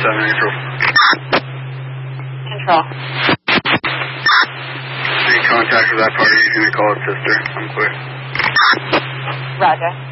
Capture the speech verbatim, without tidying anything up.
seven, April. Control. Any contact with that party, you can call it sister. I'm clear. Roger.